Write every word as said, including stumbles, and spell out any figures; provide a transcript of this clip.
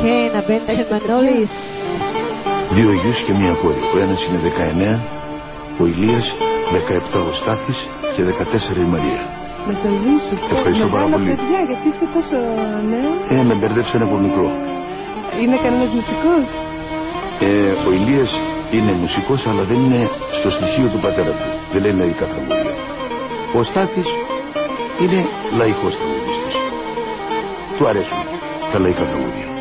Ken, a Benjamin Knowles. Δύο γιους και μία κόρη. Ο ένας είναι δεκαεννέα, ο Ηλίας, δεκαεπτά ο Στάθης και δεκατέσσερα η Μαρία. Να σας ζήσω. Ευχαριστώ πάρα πολύ. Μεγάλα παιδιά, γιατί είστε τόσο νέος. Ε, με μπερδέψανε από μικρό. Είναι κανένας μουσικός? Ε, ο Ηλίας είναι μουσικός, αλλά δεν είναι στο στοιχείο του πατέρα του. Δεν λέει λαϊκά τραγούδια. Ο Στάθης είναι λαϊκός τραγουδιστής. Του αρέσουν τα λαϊκά τραγούδια.